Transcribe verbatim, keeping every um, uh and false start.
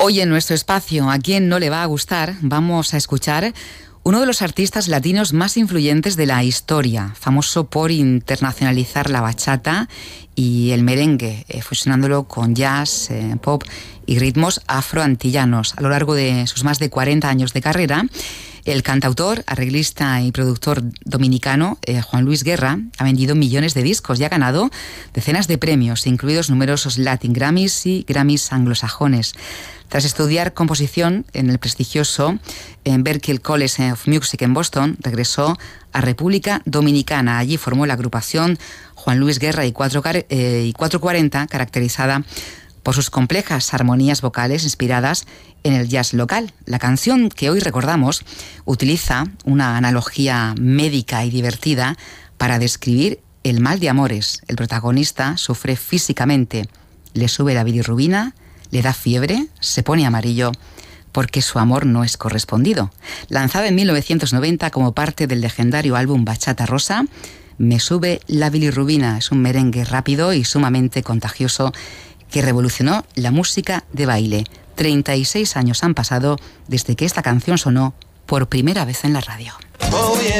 Hoy en nuestro espacio, ¿a quién no le va a gustar?, vamos a escuchar uno de los artistas latinos más influyentes de la historia, famoso por internacionalizar la bachata y el merengue, eh, fusionándolo con jazz, eh, pop y ritmos afroantillanos. A lo largo de sus más de cuarenta años de carrera, el cantautor, arreglista y productor dominicano eh, Juan Luis Guerra ha vendido millones de discos y ha ganado decenas de premios, incluidos numerosos Latin Grammys y Grammys anglosajones. Tras estudiar composición en el prestigioso en Berklee College of Music en Boston, regresó a República Dominicana. Allí formó la agrupación Juan Luis Guerra y cuatrocientos cuarenta, caracterizada por sus complejas armonías vocales inspiradas en el jazz local. La canción que hoy recordamos utiliza una analogía médica y divertida para describir el mal de amores. El protagonista sufre físicamente, le sube la bilirrubina, le da fiebre, se pone amarillo porque su amor no es correspondido. Lanzada en mil novecientos noventa como parte del legendario álbum Bachata Rosa, Me sube la bilirrubina es un merengue rápido y sumamente contagioso que revolucionó la música de baile. treinta y seis años han pasado desde que esta canción sonó por primera vez en la radio. Oh, yeah.